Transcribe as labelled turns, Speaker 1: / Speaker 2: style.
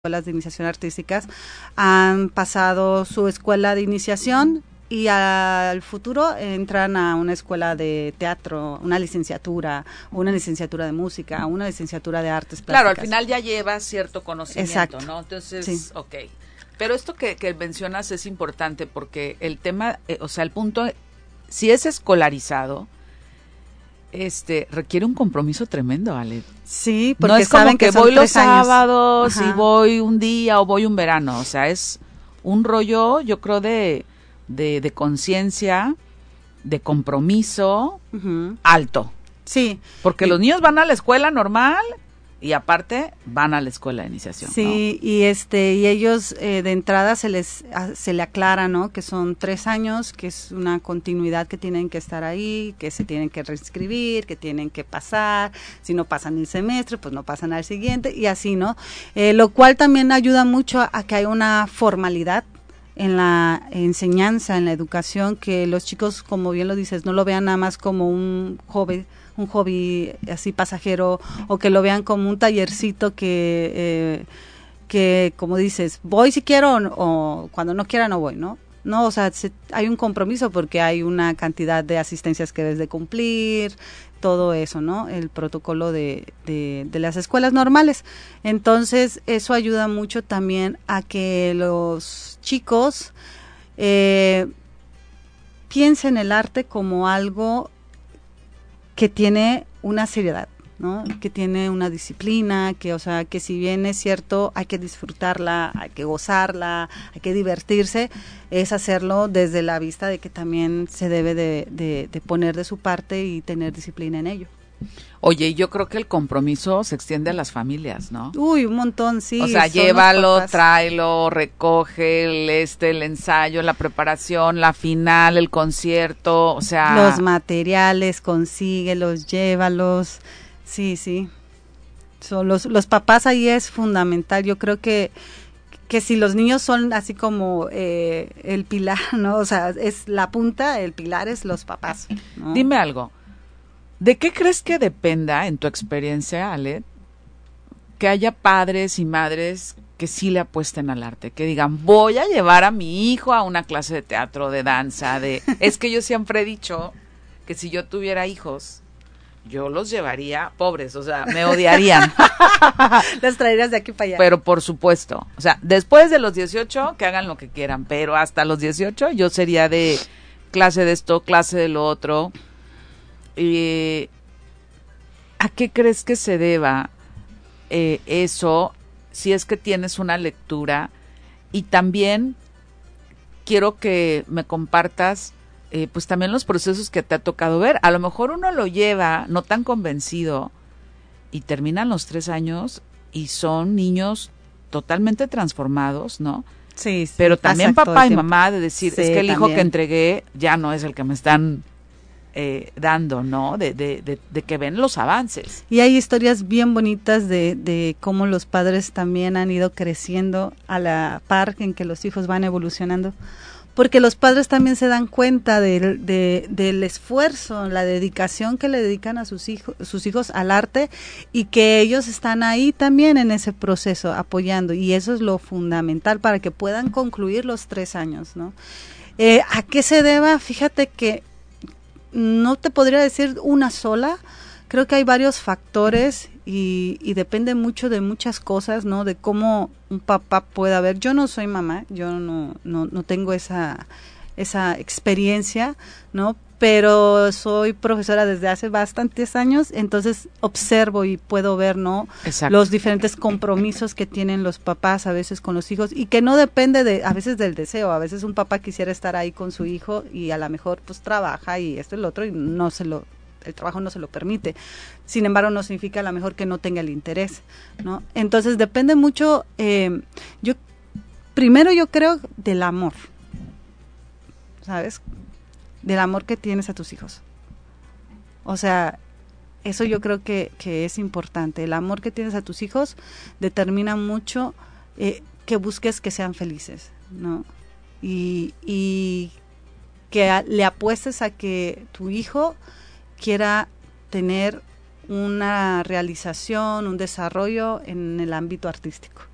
Speaker 1: escuelas de iniciación artísticas han pasado su escuela de iniciación y al futuro entran a una escuela de teatro, una licenciatura de música, una licenciatura de artes plásticas.
Speaker 2: Claro, al final ya llevas cierto conocimiento,
Speaker 1: exacto,
Speaker 2: ¿no? Entonces,
Speaker 1: sí.
Speaker 2: Ok. Pero esto que mencionas es importante porque el tema, el punto, si es escolarizado, requiere un compromiso tremendo, Ale.
Speaker 1: Sí, porque
Speaker 2: no es como
Speaker 1: saben
Speaker 2: que
Speaker 1: son
Speaker 2: voy los
Speaker 1: 3 años.
Speaker 2: sábados
Speaker 1: Ajá.
Speaker 2: y voy un día o voy un verano, o sea, es un rollo, yo creo, de conciencia, de compromiso alto.
Speaker 1: Sí.
Speaker 2: Porque los niños van a la escuela normal y aparte van a la escuela de iniciación.
Speaker 1: Sí, ¿no? Y ellos de entrada se le aclara, ¿no? Que son 3 años, que es una continuidad que tienen que estar ahí, que se tienen que reescribir, que tienen que pasar. Si no pasan el semestre, pues no pasan al siguiente y así, ¿no? Lo cual también ayuda mucho a que haya una formalidad en la enseñanza, en la educación, que los chicos, como bien lo dices, no lo vean nada más como un hobby así pasajero, o que lo vean como un tallercito que como dices, voy si quiero o cuando no quiera no voy, ¿no? No, o sea, hay un compromiso porque hay una cantidad de asistencias que debes de cumplir, todo eso, ¿no? El protocolo de las escuelas normales. Entonces, eso ayuda mucho también a que los chicos piensen el arte como algo que tiene una seriedad, ¿no? Que tiene una disciplina, que, o sea, que si bien es cierto, hay que disfrutarla, hay que gozarla, hay que divertirse, es hacerlo desde la vista de que también se debe de poner de su parte y tener disciplina en ello.
Speaker 2: Oye, yo creo que el compromiso se extiende a las familias, ¿no?
Speaker 1: Uy, un montón, sí.
Speaker 2: O sea, llévalo, tráelo, recoge el ensayo, la preparación, la final, el concierto, o sea...
Speaker 1: Los materiales, consíguelos, llévalos, sí. Son los papás ahí es fundamental. Yo creo que si los niños son así como el pilar, ¿no? O sea, es la punta, el pilar es los papás, ¿no?
Speaker 2: Dime algo. ¿De qué crees que dependa, en tu experiencia, Ale, que haya padres y madres que sí le apuesten al arte? Que digan, voy a llevar a mi hijo a una clase de teatro, de danza, Es que yo siempre he dicho que si yo tuviera hijos, yo los llevaría pobres, o sea, me odiarían.
Speaker 1: Los traerías de aquí para allá.
Speaker 2: Pero por supuesto, o sea, después de los 18, que hagan lo que quieran, pero hasta los 18 yo sería de clase de esto, clase de lo otro. ¿A qué crees que se deba eso, si es que tienes una lectura? Y también quiero que me compartas pues también los procesos que te ha tocado ver. A lo mejor uno lo lleva no tan convencido y terminan los 3 años y son niños totalmente transformados, ¿no?
Speaker 1: Sí.
Speaker 2: Pero también papá y mamá de decir,
Speaker 1: sí,
Speaker 2: es que el hijo
Speaker 1: también.
Speaker 2: que entregué ya no es el que me están dando, ¿no? De que ven los avances.
Speaker 1: Y hay historias bien bonitas de cómo los padres también han ido creciendo a la par en que los hijos van evolucionando, porque los padres también se dan cuenta del esfuerzo, la dedicación que le dedican a sus hijos al arte, y que ellos están ahí también en ese proceso apoyando, y eso es lo fundamental para que puedan concluir los 3 años, ¿no? ¿A qué se deba? Fíjate que no te podría decir una sola, creo que hay varios factores y depende mucho de muchas cosas, ¿no? De cómo un papá pueda ver. Yo no soy mamá, yo no tengo esa experiencia, ¿no? Pero soy profesora desde hace bastantes años, entonces observo y puedo ver, ¿no?
Speaker 2: Exacto.
Speaker 1: Los diferentes compromisos que tienen los papás a veces con los hijos, y que no depende a veces del deseo. A veces un papá quisiera estar ahí con su hijo y a lo mejor pues trabaja y esto y lo otro y el trabajo no se lo permite. Sin embargo, no significa a lo mejor que no tenga el interés, ¿no? Entonces depende mucho, yo creo del amor, ¿sabes? Del amor que tienes a tus hijos. O sea, eso yo creo que es importante. El amor que tienes a tus hijos determina mucho que busques que sean felices, ¿no? Y que le apuestes a que tu hijo quiera tener una realización, un desarrollo en el ámbito artístico.